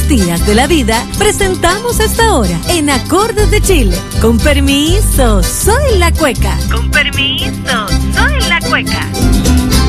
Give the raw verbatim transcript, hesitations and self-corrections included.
días de la vida, presentamos esta hora en Acordes de Chile. Con permiso, soy la Cueca. Con permiso, soy la Cueca.